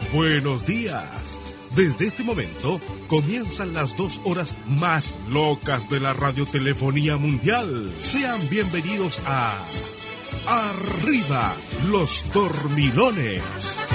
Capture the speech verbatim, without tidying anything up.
Buenos días. Desde este momento comienzan las dos horas más locas de la radiotelefonía mundial. Sean bienvenidos a Arriba los Dormilones.